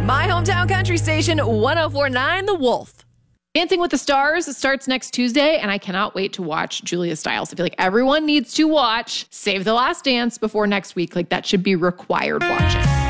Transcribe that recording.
My hometown country station, 104.9 The Wolf. Dancing with the Stars starts next Tuesday, and I cannot wait to watch Julia Stiles. I feel like everyone needs to watch Save the Last Dance before next week. Like, that should be required watching.